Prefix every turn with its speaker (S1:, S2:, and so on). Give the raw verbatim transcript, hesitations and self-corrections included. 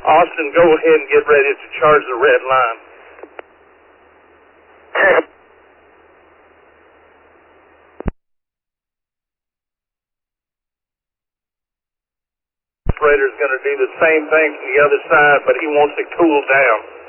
S1: Austin, go ahead and get ready to charge the red line. Operator's going to do the same thing from the other side, but he wants it cooled down.